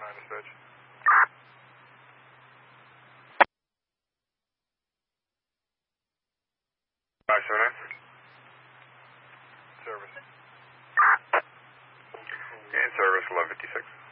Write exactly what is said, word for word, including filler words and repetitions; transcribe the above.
nine dispatch. five seven nine. Service. In service, eleven fifty-six.